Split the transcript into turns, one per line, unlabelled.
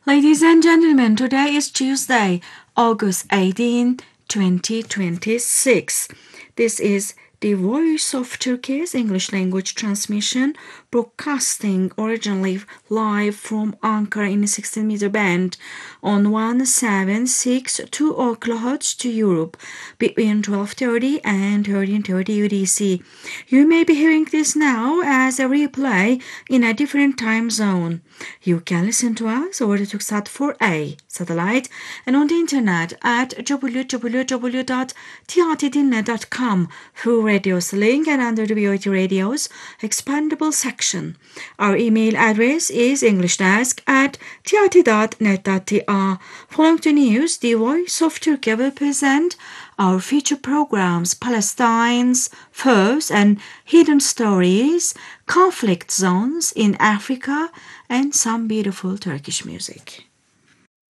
Ladies and gentlemen, today is Tuesday, August 18, 2026. This is the Voice of Turkey's English language transmission, broadcasting originally live from Ankara in the 16-meter band on 1762 kHz to Europe between 12:30 and 13:30 UTC. You may be hearing this now as a replay in a different time zone. You can listen to us over the Turksat 4A satellite and on the internet at www.tiatidinle.com through Radios link and under the VOT Radio's expandable section. Our email address is englishdesk@tiati.net.tr. Following the news, the Voice of Turkey will present our feature programs Palestine's Foes and Hidden Stories, Conflict Zones in Africa, and some beautiful Turkish music.